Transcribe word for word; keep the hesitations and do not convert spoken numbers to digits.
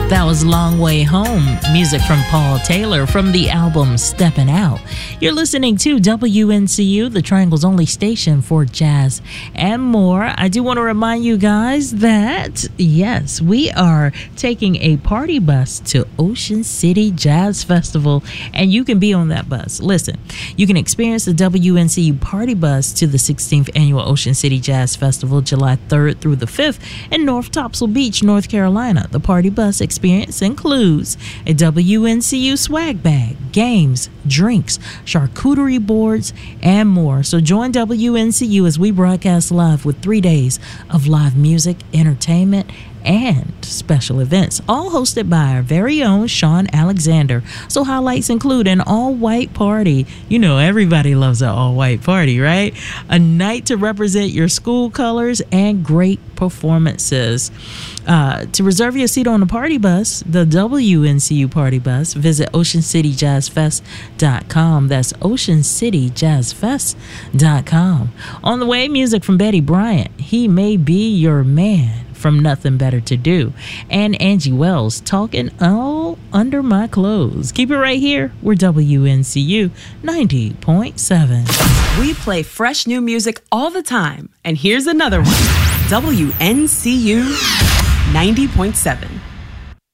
That was Long Way Home, music from Paul Taylor from the album Steppin' Out. You're listening to W N C U, the Triangle's only station for jazz and more. I do want to remind you guys that, yes, we are taking a party bus to Ocean City Jazz Festival, and you can be on that bus. Listen, you can experience the W N C U party bus to the sixteenth Annual Ocean City Jazz Festival, July third through the fifth in North Topsail Beach, North Carolina. The party bus experience includes a W N C U swag bag, games, drinks, charcuterie boards, and more. So join W N C U as we broadcast live with three days of live music, entertainment, and special events, all hosted by our very own Sean Alexander. So highlights include an all-white party. You know, everybody loves an all-white party, right? A night to represent your school colors and great performances. Uh, to reserve your seat on the party bus, the W N C U party bus, visit ocean city jazz fest dot com. That's ocean city jazz fest dot com. On the way, music from Betty Bryant, He May Be Your Man, from Nothing Better to Do, and Angie Wells, Talking All Under My Clothes. Keep it right here. We're W N C U ninety point seven. We play fresh new music all the time, and here's another one. W N C U ninety point seven.